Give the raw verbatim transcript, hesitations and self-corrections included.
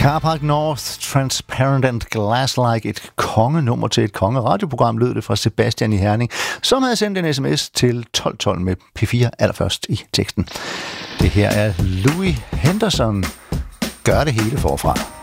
Carpark North, Transparent and Glass-like, et kongenummer til et kongeradioprogram, lød det fra Sebastian i Herning, som havde sendt en sms til tolv tolv med P fire allerførst i teksten. Det her er Louis Henderson. Gør det hele forfra.